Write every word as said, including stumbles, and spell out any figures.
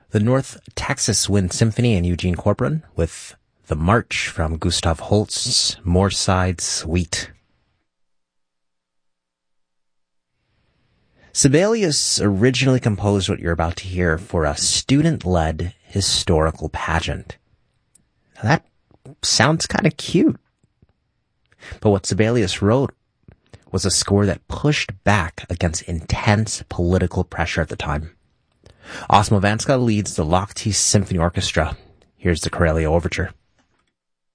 The North Texas Wind Symphony and Eugene Corcoran with The March from Gustav Holst's Moorside Suite. Sibelius originally composed what you're about to hear for a student-led historical pageant. That sounds kind of cute. But what Sibelius wrote was a score that pushed back against intense political pressure at the time. Osmo Vanska leads the Lochte Symphony Orchestra. Here's the Corellia Overture.